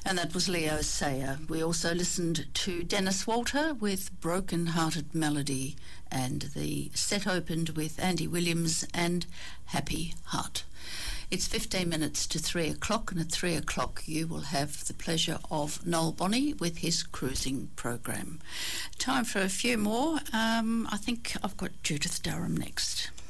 And that was Leo Sayer. We also listened to Dennis Walter with Broken Hearted Melody, and the set opened with Andy Williams and Happy Heart. It's 15 minutes to 3 o'clock, and at 3 o'clock you will have the pleasure of Noel Bonney with his cruising program. Time for a few more. I think I've got Judith Durham next.